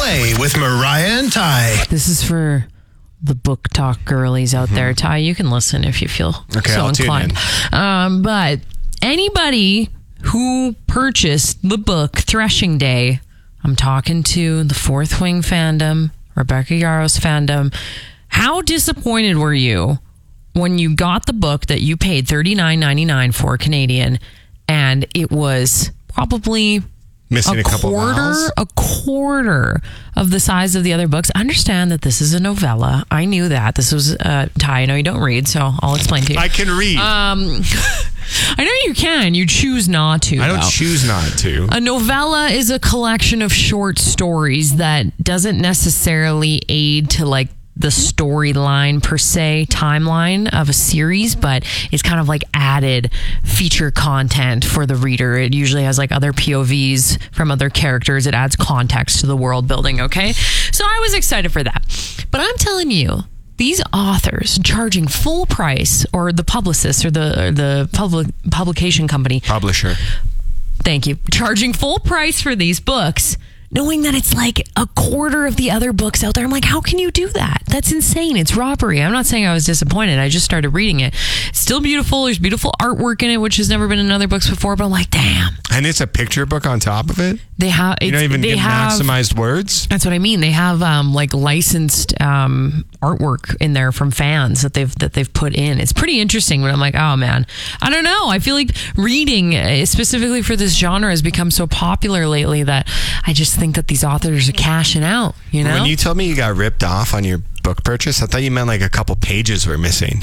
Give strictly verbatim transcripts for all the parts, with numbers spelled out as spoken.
Play with Mariah and Ty. This is for the book talk girlies out mm-hmm. there. Ty, you can listen if you feel okay, so I'll inclined. Um, but anybody who purchased the book Threshing Day, I'm talking to the Fourth Wing fandom, Rebecca Yarros fandom. How disappointed were you when you got the book that you paid thirty-nine ninety-nine for Canadian, and it was probably missing a, a couple quarter, vowels? a quarter of the size of the other books? Understand that this is a novella. I knew that. This was uh, Ty. I know you don't read, so I'll explain to you. I can read. Um, I know you can. You choose not to. I don't though. choose not to. A novella is a collection of short stories that doesn't necessarily aid to like the storyline per se, timeline of a series, but it's kind of like added feature content for the reader. It usually has like other P O Vs from other characters. It adds context to the world building, okay? So I was excited for that. But I'm telling you, these authors charging full price, or the publicist or the or the public publication company. Publisher. Thank you. Charging full price for these books, knowing that it's like a quarter of the other books out there. I'm like, how can you do that? That's insane. It's robbery. I'm not saying I was disappointed. I just started reading it. It's still beautiful. There's beautiful artwork in it, which has never been in other books before, but I'm like, damn. And it's a picture book on top of it? They have, you don't even they get have, maximized words? That's what I mean. They have um, like licensed um, artwork in there from fans that they've that they've put in. It's pretty interesting, but I'm like, oh man, I don't know. I feel like reading uh, specifically for this genre has become so popular lately that I just think that these authors are cashing out, you know? When you told me you got ripped off on your book purchase, I thought you meant like a couple pages were missing.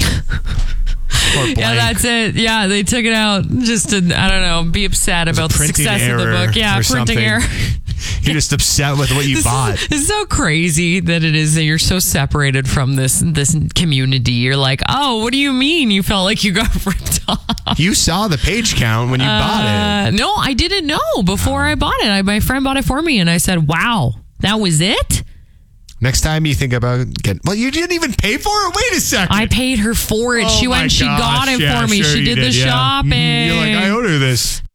Yeah, that's it. Yeah, they took it out just to, I don't know, be upset about the success of the book. Yeah, printing error. You're just upset with what you this bought. Is, it's so crazy that it is that you're so separated from this this community. You're like, oh, what do you mean you felt like you got ripped off? You saw the page count when you uh, bought it. No, I didn't know before oh. I bought it. I, my friend bought it for me, and I said, wow, that was it? Next time you think about getting... Well, you didn't even pay for it? Wait a second. I paid her for it. Oh she went and she gosh. got it yeah, for me. Sure she did, did the yeah. shopping. You're like, I owe her this.